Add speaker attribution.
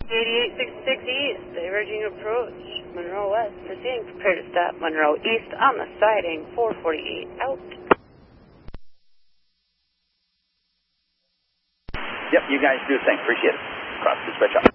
Speaker 1: 8866 East, diverging approach, Monroe West, proceeding, prepare to stop, Monroe East on the siding, 448, out.
Speaker 2: Yep, you guys do the same. Appreciate it. Cross, dispatch out.